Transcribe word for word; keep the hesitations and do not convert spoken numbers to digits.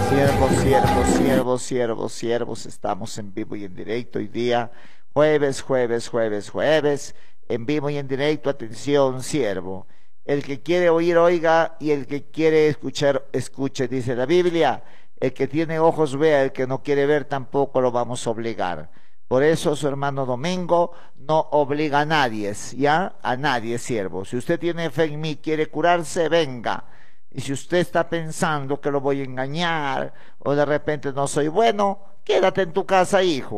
Siervos, siervos, siervos, siervos, siervos, estamos en vivo y en directo hoy día, jueves, jueves, jueves, jueves, en vivo y en directo, atención, siervo. El que quiere oír, oiga, y el que quiere escuchar, escuche, dice la Biblia. El que tiene ojos vea, el que no quiere ver tampoco lo vamos a obligar. Por eso su hermano Domingo no obliga a nadie, ¿ya? A nadie, siervo. Si usted tiene fe en mí, quiere curarse, venga. Y si usted está pensando que lo voy a engañar o de repente no soy bueno, quédate en tu casa, hijo.